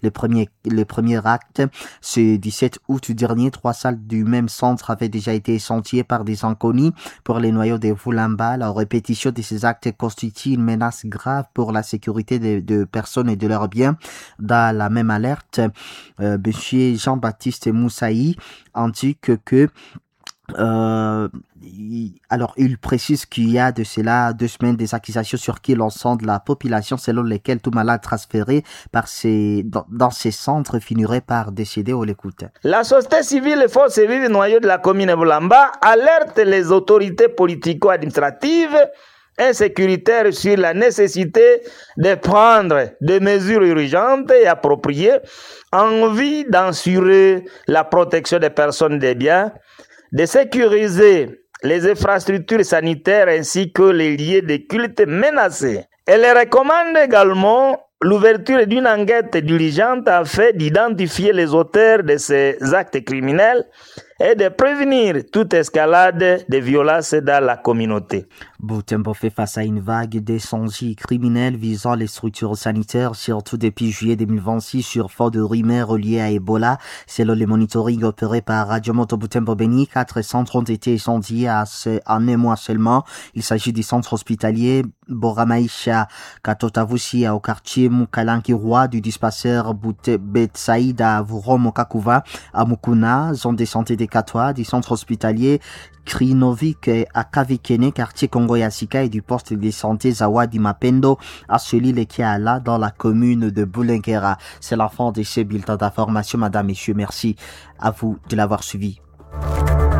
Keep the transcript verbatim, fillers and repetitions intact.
Le premier, le premier acte, ce dix-sept août dernier, trois salles du même centre avaient déjà été incendiées par des inconnus pour les noyaux de Vulamba. La répétition de ces actes constitue une menace grave pour la sécurité de, de personnes et de leurs biens. Dans la même alerte, euh, monsieur Jean-Baptiste Moussaï indique que Euh, il, alors, il précise qu'il y a de cela deux semaines des accusations sur qui l'ensemble de la population selon lesquelles tout malade transféré par ces, dans, dans ces centres finirait par décéder. On l'écoute. La société civile et forces vives noyaux de la commune Bulamba alerte les autorités politico-administratives et sécuritaires sur la nécessité de prendre des mesures urgentes et appropriées en vue d'assurer la protection des personnes et des biens, de sécuriser les infrastructures sanitaires ainsi que les lieux de culte menacés. Elle recommande également l'ouverture d'une enquête diligente afin d'identifier les auteurs de ces actes criminels et de prévenir toute escalade de violences dans la communauté. Butembo fait face à une vague d'incendies criminels visant les structures sanitaires, surtout depuis juillet deux mille vingt-six, sur fond de rumeurs reliées à Ebola. Selon le monitoring opéré par Radio Moto Butembo Beni, quatre centres ont été incendiés en un mois seulement. Il s'agit du centre hospitalier Boramaisha Katotavusi au quartier Mukalanki-Roi, du dispensaire Betsaïd à Vuromokakuva, à Mukuna, zone de santé des Katoa, du centre hospitalier Krinovik à Kavikene, quartier Congo Yasika, et du poste de santé Zawadi Mapendo à Solile-Kiala dans la commune de Boulenkera. C'est la fin de ce bulletin d'information. Madame, Messieurs, merci à vous de l'avoir suivi.